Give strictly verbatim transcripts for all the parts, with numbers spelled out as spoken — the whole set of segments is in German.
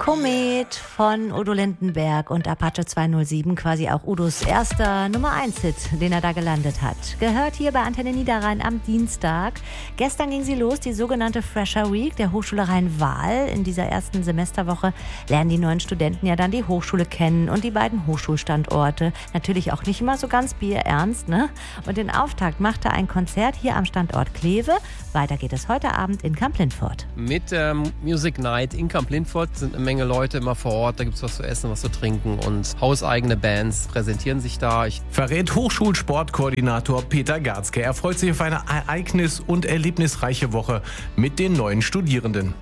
Komet von Udo Lindenberg und Apache zweihundertsieben, quasi auch Udos erster Nummer eins Hit, den er da gelandet hat. Gehört hier bei Antenne Niederrhein am Dienstag. Gestern ging sie los, die sogenannte Fresher Week der Hochschule Rhein-Waal. In dieser ersten Semesterwoche lernen die neuen Studenten ja dann die Hochschule kennen und die beiden Hochschulstandorte. Natürlich auch nicht immer so ganz bierernst, ne? Und den Auftakt machte ein Konzert hier am Standort Kleve. Weiter geht es heute Abend in Kamp-Lintfort. Mit der ähm, Music Night in Kamp-Lintfort sind eine Menge Leute immer vor Ort. Da gibt es was zu essen, was zu trinken und hauseigene Bands präsentieren sich da. Ich Verrät Hochschulsportkoordinator Peter Garzke. Er freut sich auf eine ereignis- und erlebnisreiche Woche mit den neuen Studierenden.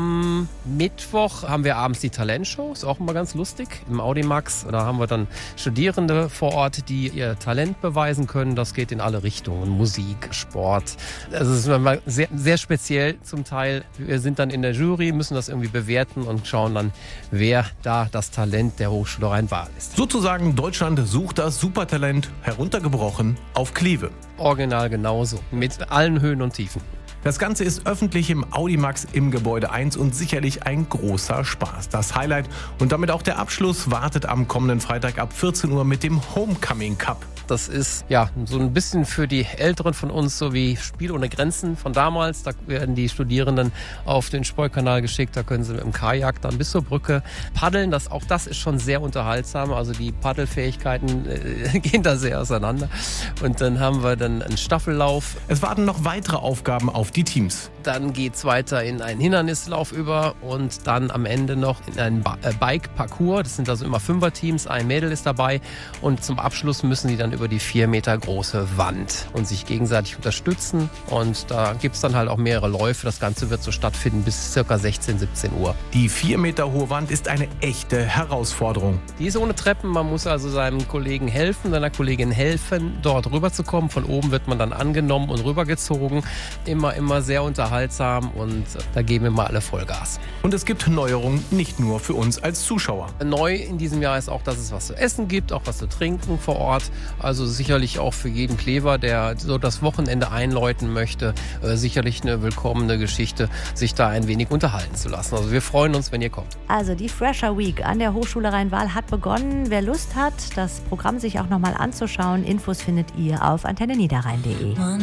Am Mittwoch haben wir abends die Talentshow, ist auch immer ganz lustig, im Audimax. Da haben wir dann Studierende vor Ort, die ihr Talent beweisen können. Das geht in alle Richtungen, Musik, Sport. Also es ist immer sehr, sehr speziell zum Teil. Wir sind dann in der Jury, müssen das irgendwie bewerten und schauen dann, wer da das Talent der Hochschule Rhein-Waal ist. Sozusagen Deutschland sucht das Supertalent, heruntergebrochen auf Kleve. Original genauso, mit allen Höhen und Tiefen. Das Ganze ist öffentlich im Audimax im Gebäude eins und sicherlich ein großer Spaß. Das Highlight und damit auch der Abschluss wartet am kommenden Freitag ab vierzehn Uhr mit dem Homecoming Cup. Das ist ja so ein bisschen für die Älteren von uns, so wie Spiel ohne Grenzen von damals. Da werden die Studierenden auf den Spreukanal geschickt, da können sie mit dem Kajak dann bis zur Brücke paddeln. Das, auch das ist schon sehr unterhaltsam, also die Paddelfähigkeiten äh, gehen da sehr auseinander. Und dann haben wir dann einen Staffellauf. Es warten noch weitere Aufgaben auf die Teams. Dann geht es weiter in einen Hindernislauf über und dann am Ende noch in einen ba- äh, Bike-Parcours. Das sind also immer Fünfer-Teams, ein Mädel ist dabei und zum Abschluss müssen die dann über die vier Meter große Wand und sich gegenseitig unterstützen. Und da gibt es dann halt auch mehrere Läufe. Das Ganze wird so stattfinden bis ca. sechzehn, siebzehn Uhr. Die vier Meter hohe Wand ist eine echte Herausforderung. Die ist ohne Treppen. Man muss also seinem Kollegen helfen, seiner Kollegin helfen, dort rüberzukommen. Von oben wird man dann angenommen und rübergezogen. Immer, immer sehr unterhaltsam und da geben wir mal alle Vollgas. Und es gibt Neuerungen nicht nur für uns als Zuschauer. Neu in diesem Jahr ist auch, dass es was zu essen gibt, auch was zu trinken vor Ort. Also sicherlich auch für jeden Klever, der so das Wochenende einläuten möchte, äh, sicherlich eine willkommene Geschichte, sich da ein wenig unterhalten zu lassen. Also wir freuen uns, wenn ihr kommt. Also die Fresher Week an der Hochschule Rhein-Waal hat begonnen. Wer Lust hat, das Programm sich auch nochmal anzuschauen, Infos findet ihr auf antenne niederrhein punkt de.